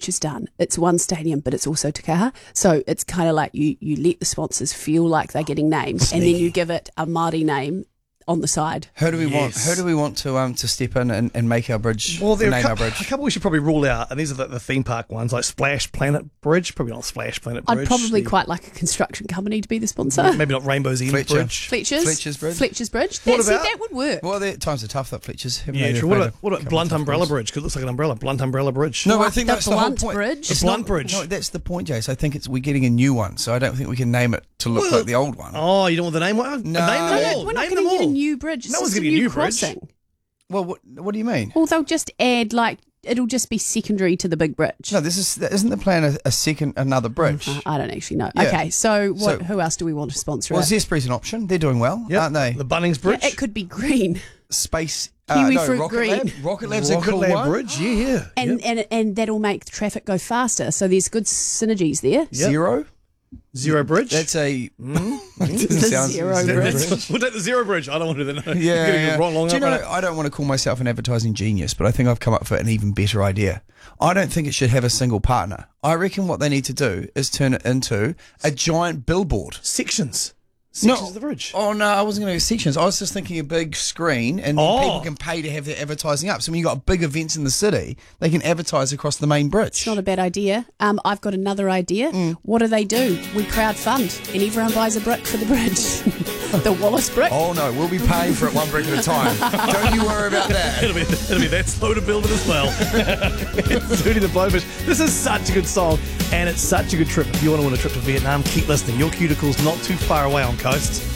is done. It's one stadium, but it's also Te Kaha. So it's kind of like you let the sponsors feel like they're getting names, and then you give it a Māori name on the side. Who do we want? Who do we want to step in and make our bridge? Well, there name are our bridge. a couple we should probably rule out, and these are the theme park ones, like Splash Planet Bridge. Probably not Splash Planet Bridge. I'd probably quite like a construction company to be the sponsor. Maybe not Rainbow's End Fletcher. Bridge. Fletcher's Bridge. Fletcher's Bridge. What See, about- that would work. Well, times are tough. That Fletcher's. haven't Yeah, they? true. They've What had about a couple Blunt of Umbrella tough Bridge? Because it looks like an umbrella. Blunt Umbrella Bridge. No, I What, think the that's the whole Blunt point. Bridge? The Blunt Bridge. No, that's the point, Jace. I think we're getting a new one, so I don't think we can name it to look like the old one. Oh, you don't want the name? Well, No. name No, them all. we're not Name going them to get a all. new bridge. It's No one's just getting a new bridge. crossing. Well, what do you mean? Well, they'll just add it'll just be secondary to the big bridge. No, isn't the plan another bridge? I don't actually know. Yeah. Okay, so So- who else do we want to sponsor Well, it? Zespri's an option. They're doing well, Yep. aren't they? The Bunnings Bridge. Yeah, it could be green. Space. Kiwi fruit Rocket green. Lab. Rocket Lab's a Rocket cool Lab one. Bridge. Yeah. And, Yep. and that'll make the traffic go faster. So there's good synergies there. Yep. Zero. Zero Bridge. That's a. The Zero Bridge. We'll take the Zero Bridge. I don't want to do that. No. Yeah, You're getting yeah. it wrong long Do you enough, know, I don't want to call myself an advertising genius, but I think I've come up with an even better idea. I don't think it should have a single partner. I reckon what they need to do is turn it into a giant billboard. Sections No. of the bridge. Oh, no, I wasn't going to go sections. I was just thinking a big screen and then people can pay to have their advertising up. So when you've got big events in the city, they can advertise across the main bridge. It's not a bad idea. I've got another idea. What do? We crowd fund and everyone buys a brick for the bridge. The Wallace brick. Oh, no, we'll be paying for it one brick at a time. Don't you worry about that. It'll be that slow to build it as well. It's Hootie the Blowfish. This is such a good song, and it's such a good trip. If you want to win a trip to Vietnam, keep listening. Your cuticle's not too far away on Coast.